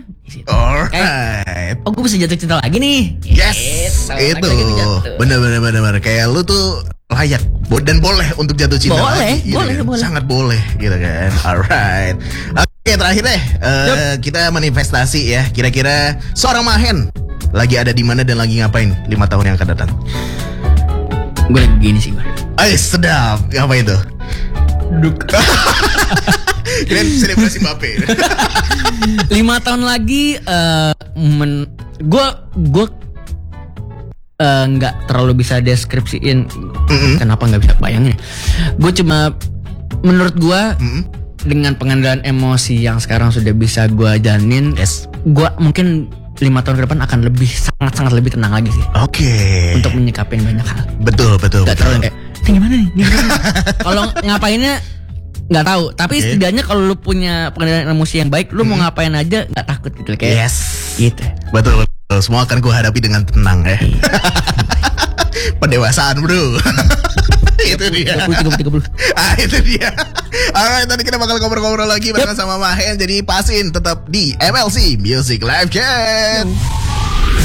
Alright. Oh, gue bisa jatuh cinta lagi nih. Yes, itu bener. Kayak lu tuh layak dan boleh untuk jatuh cinta lagi. Boleh. Sangat boleh gitu kan. Alright. Oke, terakhir deh. Kita manifestasi ya. Kira-kira seorang Mahen lagi ada di mana dan lagi ngapain 5 tahun yang akan datang? Gue lagi gini sih, gue. Sedap. Ngapain tuh? Duduk. Kalian selebrasi Mbappe. 5 tahun lagi gue nggak terlalu bisa deskripsiin kenapa nggak bisa bayangin. Gue cuma menurut gue dengan pengendalian emosi yang sekarang sudah bisa gue jalanin, gue mungkin 5 tahun ke depan akan lebih sangat lebih tenang lagi sih. Oke. Untuk menyikapin banyak hal. Betul. Gak terlalu kayak gimana nih? Kalau ngapainnya nggak tahu, tapi setidaknya kalau lu punya pengendalian emosi yang baik, lu mau ngapain aja nggak takut gitu kayak. Gitu. Betul. Semua akan gue hadapi dengan tenang ya. Pendewasaan, bro. Itu dia. 30. Itu dia. Alright, tadi kita bakal ngobrol-ngobrol lagi bareng sama Mahen. Jadi pasin tetap di MLC Music Live Chat.